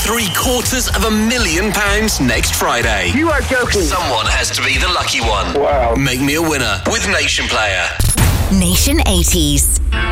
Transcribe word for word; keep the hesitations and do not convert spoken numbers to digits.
three quarters of a million pounds next Friday. You are joking. Someone has to be the lucky one. Wow. Make me a winner with Nation Player. Nation eighties.